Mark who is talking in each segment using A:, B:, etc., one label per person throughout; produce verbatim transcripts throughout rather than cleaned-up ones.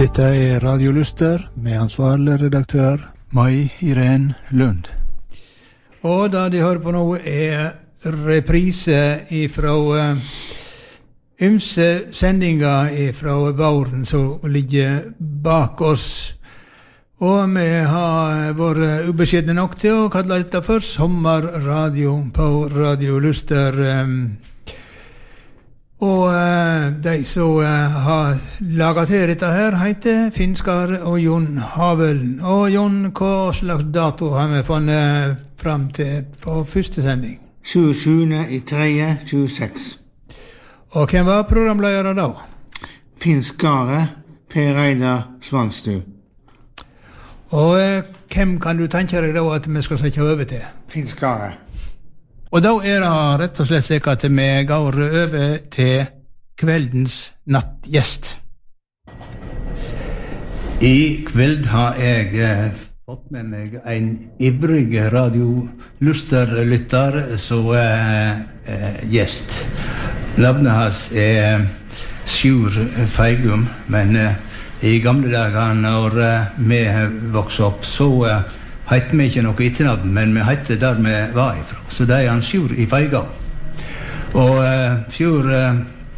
A: Dette er Radio Luster med ansvarlig redaktør Mai Irene Lund. Og da de hører på nå er reprise ifra uh, ymse sendinger ifra våren som ligger bak oss. Og vi har vært ubeskjedne nok til å kalle dette for sommerradio på Radio Luster. Um, Og uh, de som uh, har laget til dette her heter Finskar og Jon Havelen. Og Jon, hva slags dato har vi funnet frem til på første sending?
B: tjuesjuende i tredje tjueseks.
A: Og hvem var programledere da?
B: Finskare Per Reidar Svanstu.
A: Og uh, hvem kan du tenke deg da at vi skal sette over til?
B: Finskare.
A: Og da er det rett og slett slik at vi går over til kveldens nattgjest. I kveld har jeg eh, fått med meg en ivrig Radio Luster-lytter som er eh, gjest. Navnet hans er Sjur Feigum, men eh, i gamle dager når eh, vi vokste opp, så eh, heter vi ikke noe etternavn, men vi heter der vi var ifra. Så det er han Sjur i Feigau. Og uh, Sjur, uh,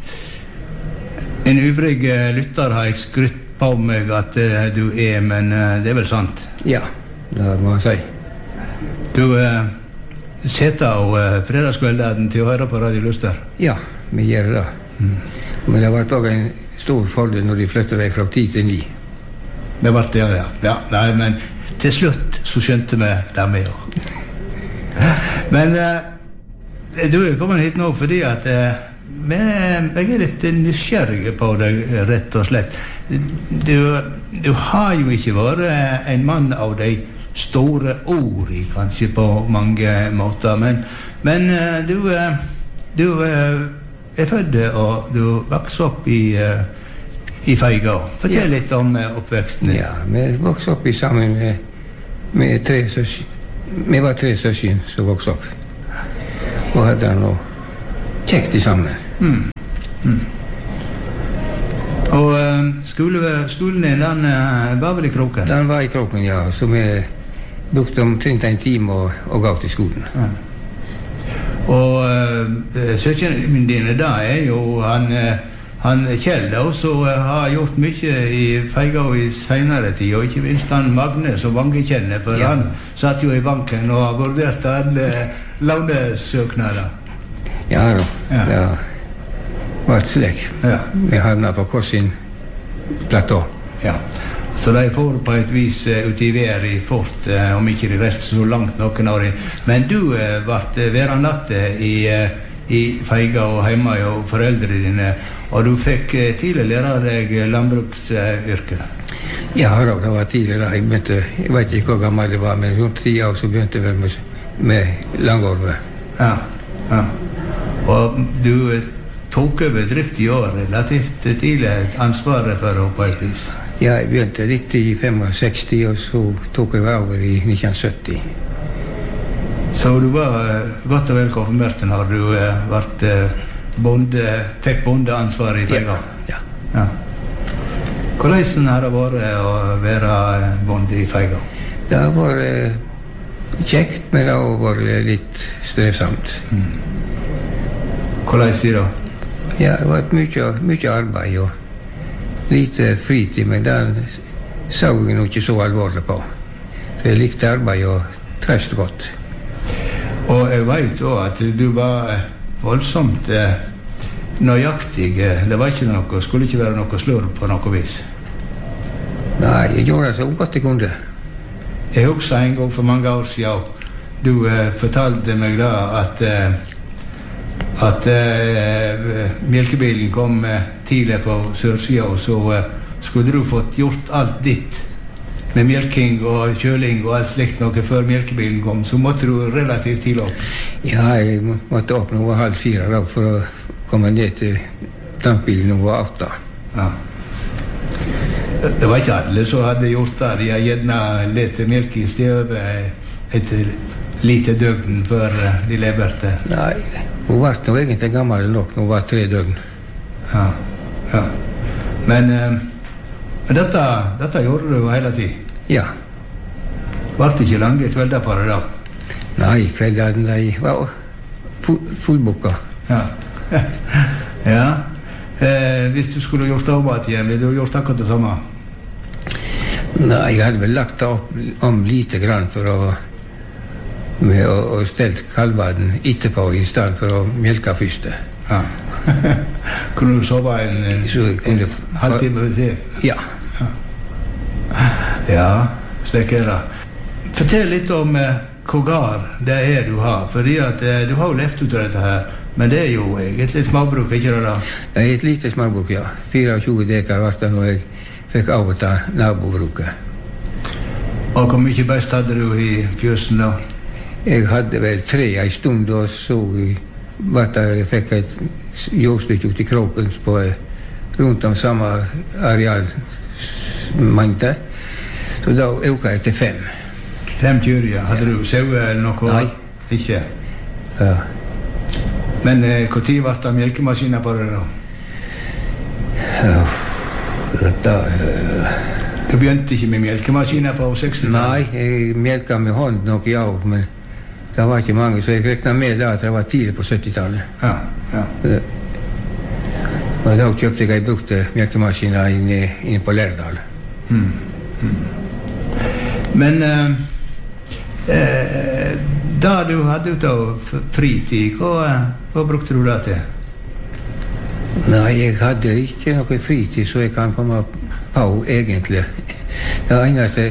A: en ivrig uh, lytter har jeg skrytt på meg at uh, du er, men uh, det er vel sant?
C: Ja, det må jeg si.
A: Du uh, setter av uh, fredagskvelden til å høre på Radio Luster?
C: Ja, vi gjør det. Mm. Men det har vært også en stor fordel når de flytter vekk fra ti til ni.
A: Det har vært det, ja. Ja, nei, men til slutt så skjønte vi det med også. Men uh, du er kommet hit nå fordi at uh, vi, jeg er litt nysgjerrig på deg, rett og slett. Du, du har jo ikke vært en mann av de store ord, kanskje på mange måter, men, men uh, du, uh, du uh, er født og du vokser opp i, uh, i Feigau. Fortell ja. Litt om uh, oppveksten.
C: Ja, vi vokste opp i sammen med, med tre søsken. Vi var tre søsken som vokste opp. Og hadde noe kjekt i sammen.
A: Mm. Mm. Og uh, skole, skolen din, den uh, var vel i Kroken?
C: Den var i Kroken, ja. Så vi brukte omtrent en time og, og gav til skolen.
A: Ja. Og uh, søskenen dine da er jo han... Uh, Han Kjell da, som har gjort mye i Feigau i senere tid, og ikke minst han Magne som mange kjenner, for ja. Han satt jo i banken og har vurdert alle lånesøknader.
C: Ja da, ja. Det var et slik.
A: Ja.
C: Vi havnet på Korsin platå.
A: Ja, så de får på et vis uh, ut i vær i fort, uh, om ikke de reiste så langt noen år. Men du uh, ble værende i, uh, i Feigau og hjemme og foreldre dine, og du fikk tidlig lære deg landbruksyrket?
C: Ja, det var tidlig da. Jeg begynte, jeg vet ikke hvor gammel det var, men rundt ti år så begynte jeg med, med langorve.
A: Ja, ja. Og du tok over drift i år relativt tidlig ansvaret for å på et vis?
C: Ja, jeg begynte litt i sekstifem, og så tok jeg over i nitten sytti.
A: Så du var godt og vel konfirmert når du vært bonde, fikk bondeansvar i Feigau?
C: Ja,
A: ja. Ja. Hvordan har det vært å være bonde i Feigau?
C: Det har vært kjekt, men det har vært litt strevsomt.
A: Mm. Hvordan sier du?
C: Ja, det har vært mye, mye arbeid og lite fritid, men den så jeg nok ikke så alvorlig på. Så jeg likte arbeid og trøst godt.
A: Og jeg vet også at du var voldsomt eh, nøyaktig. Det var ikke noe, skulle ikke være noe slurv på noe vis.
C: Nei, jeg gjorde det så godt jeg kunne.
A: Jeg husker en gang for mange år siden, du eh, fortalte meg da at, eh, at eh, melkebilen kom eh, tidlig på sørsiden, og så eh, skulle du fått gjort alt ditt med melking og kjøling og alt slikt noe før melkebilen kom, så måtte du relativt tidlig opp.
C: Ja, jeg måtte opp noe halv fire da, for å komme ned til tankbilen noe åtte.
A: Ja. Det var ikke alle som hadde gjort det. De har gjerne lett melk i stedet etter lite døgn før de leverte.
C: Nei, hun var nå egentlig gammel nok, hun var tre døgn.
A: Ja, ja. Men... Eh, Men dette, dette gjorde du jo hele tiden.
C: Ja.
A: Var det ikke lange kvelder på det da?
C: Nei, kveldene de var full, fullbooka.
A: Ja. ja. Eh, hvis du skulle gjort arbeid igjen, ville du gjort akkurat det samme?
C: Nei, jeg hadde vel lagt opp om lite grann for å med å, å stelt kalvene etterpå i stedet for å melke først.
A: Ja. Kunne du sove en, en, en halvtime til?
C: Ja.
A: Ja, ja, slik er det. Fortell litt om eh, hvor gar det er du har, fordi at eh, du har jo levd ut av dette her, men det er jo egentlig småbruk, ikke det da?
C: Det er et lite småbruk, ja. tjuefire dekar var det når jeg fikk overta nabobruket.
A: Og hvor mye best hadde du i fjøsen da?
C: Jeg hadde vel tre en stund, og så var det jeg fikk et jordstykke ut i kroppen på rundt om samme arealmengde. Så da økte jeg til fem.
A: Fem kyr, ja. Hadde du sauer eller noe?
C: Nei.
A: Ikke?
C: Ja.
A: Men eh, hvor tid var det melkemaskiner på det da?
C: Ja, da... Uh,
A: du begynte ikke med melkemaskiner på seksten?
C: Nei, jeg melket med hånd nok i år, men det var ikke mange, så jeg reknet med da at det var tidlig på syttitallet.
A: Ja, ja.
C: Uh, og da kjøpte jeg brukte melkemaskiner inne, inne på Lærdal.
A: Mm. Mm. Men eh, eh, da du hadde ut av fritid, hva, hva brukte du det til?
C: Nei, jeg hadde ikke noe fritid så jeg kan komme på egentlig. Det eneste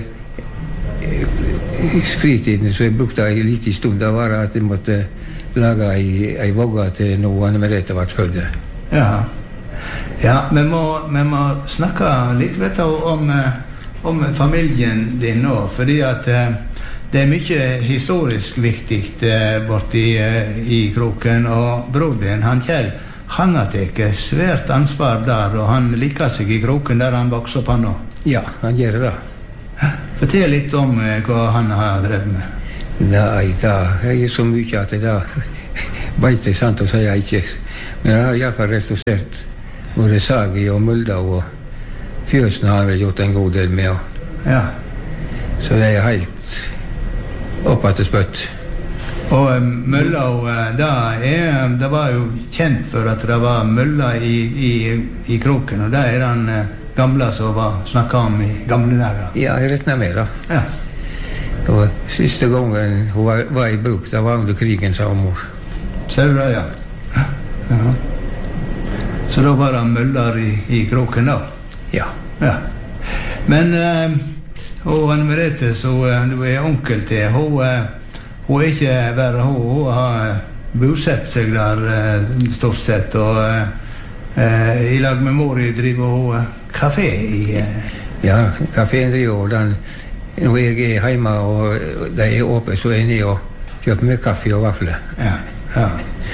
C: fritiden som jeg brukte en liten stund, det var at jeg måtte lage en vogge til noe Anne Merete ble født.
A: Ja, ja, vi må, vi må snakke litt vet du, om, om familien din nå, fordi at det er mye historisk viktig borti i kroken, og bror din, han Kjell, han har tatt svært ansvar der, og han liker seg i kroken der han vokser opp han nå.
C: Ja, han gjør det.
A: Fortell litt om hva han har drevet med.
C: Nei, da er det så mye at det da vet jeg sant å si jeg ikke. Men han har i hvert fall restaurert både Sagi og Mulda, og fjøsen har han vel gjort en god del med.
A: Ja.
C: Så det er helt opp at det spøtt.
A: Og um, mølla, da er, det var jo kjent for at det var mølla i, i, i kroken, og det er den uh, gamle som var snakket om i gamle dager.
C: Ja, jeg regner med det.
A: Ja.
C: Og siste gangen hun var, var i bruk, det var under krigen, sa mor.
A: Ser du det, ja? Ja. Så da var det møller i, i kroken da?
C: Ja.
A: Ja. Men uh, og Anne Merete, så uh, du er onkel til, hun, uh, hun er ikke verre, hun, hun har bosett seg der uh, stort sett, og uh, uh, i lag med mor driver hun uh, kafé i... Uh,
C: ja, kaféen driver den. Når jeg er hjemme og det er åpent, så er jeg nede og kjøper meg kaffe og vafler.
A: Ja, ja.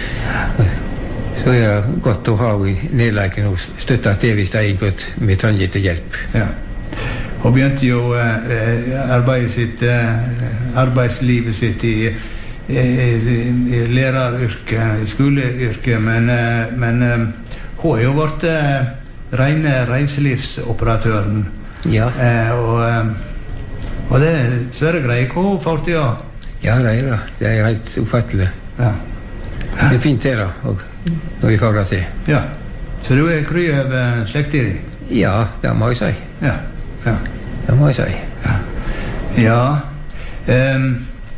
C: Så er det godt å ha i nedleiken og støtte til hvis det er godt med trenger til hjelp.
A: Ja. Hun begynte jo eh, arbeidet sitt, eh, arbeidslivet sitt i, i, i læreryrke, i skoleyrke, men, eh, men eh, hun har jo vært eh, rene reiselivsoperatøren.
C: Ja.
A: Eh, og, eh, og det er svære greier hva hun får til, ja.
C: Ja, det er det. Det er helt ufattelig.
A: Ja.
C: Det er fint det da, og når de får det til.
A: Ja. Så du er kry av slekter i?
C: Ja, det må jeg si.
A: Ja. Ja.
C: Det må jeg si.
A: Ja. Ja. Um,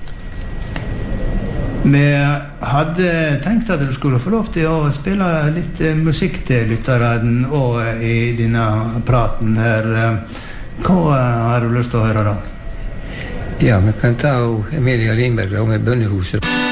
A: vi hadde tenkt at du skulle få lov til å spille litt uh, musikk til lytteren og uh, i denne praten her. Uh, hva uh, har du lyst til å høre da?
C: Ja, vi kan ta Emilia Lindberg og med Bønnehuset.